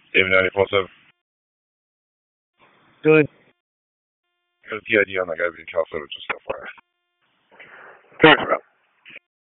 David 94.7. Good. Got a PID on that guy being Cal Soda, just FYI. Talk about.